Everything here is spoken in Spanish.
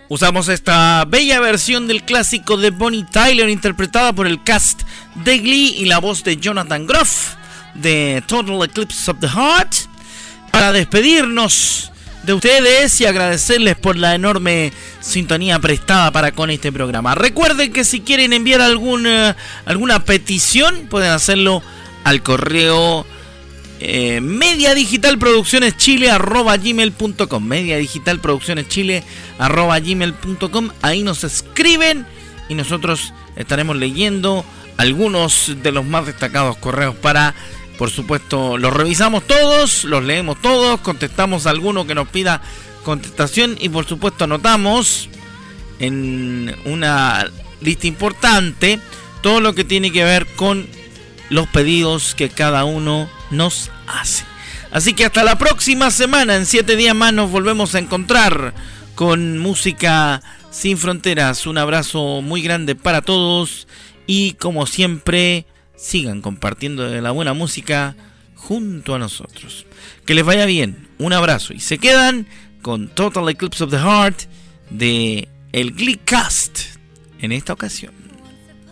Usamos esta bella versión del clásico de Bonnie Tyler, interpretada por el cast de Glee y la voz de Jonathan Groff de Total Eclipse of the Heart, para despedirnos de ustedes y agradecerles por la enorme sintonía prestada para con este programa. Recuerden que si quieren enviar alguna petición, pueden hacerlo al correo mediadigitalproduccioneschile@gmail.com, mediadigitalproduccioneschile@gmail.com. Ahí nos escriben y nosotros estaremos leyendo algunos de los más destacados correos para, por supuesto, los revisamos todos, los leemos todos, contestamos a alguno que nos pida contestación y por supuesto anotamos en una lista importante todo lo que tiene que ver con los pedidos que cada uno nos hace. Así que hasta la próxima semana, en 7 días más nos volvemos a encontrar con Música Sin Fronteras. Un abrazo muy grande para todos y como siempre, sigan compartiendo de la buena música junto a nosotros. Que les vaya bien, un abrazo y se quedan con Total Eclipse of the Heart de el Glee Cast en esta ocasión.